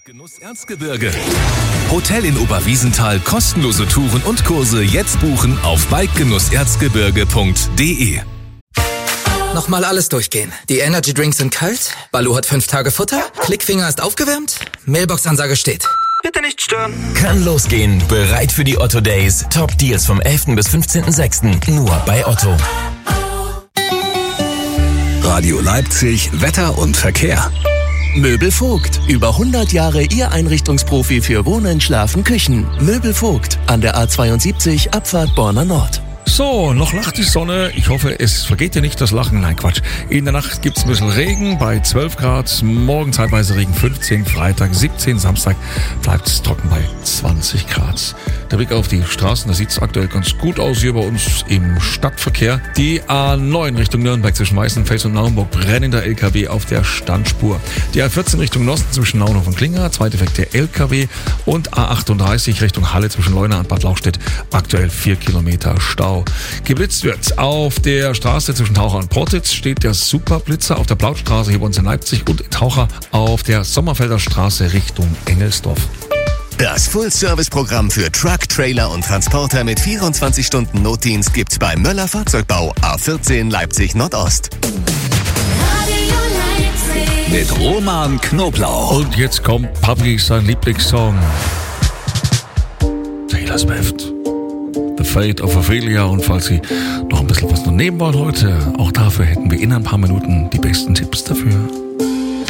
Genuss Erzgebirge. Hotel in Oberwiesenthal, kostenlose Touren und Kurse jetzt buchen auf bikegenusserzgebirge.de. Nochmal alles durchgehen. Die Energy Drinks sind kalt, Balu hat 5 Tage Futter, Klickfinger ist aufgewärmt, Mailbox-Ansage steht. Bitte nicht stören. Kann losgehen. Bereit für die Otto Days. Top Deals vom 11. bis 15.06. Nur bei Otto. Radio Leipzig, Wetter und Verkehr. Möbel Vogt. Über 100 Jahre Ihr Einrichtungsprofi für Wohnen, Schlafen, Küchen. Möbel Vogt. An der A72 Abfahrt Borna Nord. So, noch lacht die Sonne. Ich hoffe, es vergeht dir nicht das Lachen. Nein, Quatsch. In der Nacht gibt's ein bisschen Regen bei 12 Grad. Morgen zeitweise Regen 15, Freitag 17, Samstag bleibt's trocken bei 20 Grad. Der Blick auf die Straßen, da sieht's aktuell ganz gut aus hier bei uns im Stadtverkehr. Die A9 Richtung Nürnberg zwischen Weißenfels und Naumburg brennender LKW auf der Standspur. Die A14 Richtung Nosten zwischen Naunhof und Klinger, zweitefekte LKW und A38 Richtung Halle zwischen Leuna und Bad Lauchstädt aktuell 4 Kilometer Stau. Geblitzt wird. Auf der Straße zwischen Taucher und Portitz steht der Superblitzer, auf der Blautstraße hier bei uns in Leipzig und in Taucher auf der Sommerfelder Straße Richtung Engelsdorf. Das Full-Service-Programm für Truck, Trailer und Transporter mit 24 Stunden Notdienst gibt's bei Möller Fahrzeugbau A14 Leipzig Nordost. Mit Roman Knoblauch. Und jetzt kommt Papi sein Lieblingssong. Taylor Swift. The Fate of Ophelia. Und falls Sie noch ein bisschen was nehmen wollen heute, auch dafür hätten wir in ein paar Minuten die besten Tipps dafür.